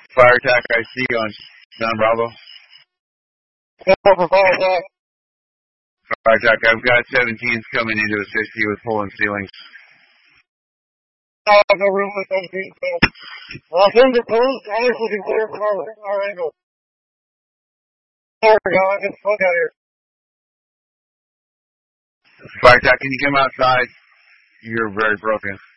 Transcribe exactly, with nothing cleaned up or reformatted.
Fire attack, I see you on John Bravo. For fire attack. Fire attack, I've got seventeens coming into assist you with pulling ceilings. I have no room with seventeen, so I'll send it close. I was looking clear from our, our angle. There we go, I just look out here. Fire attack, can you come outside? You're very broken.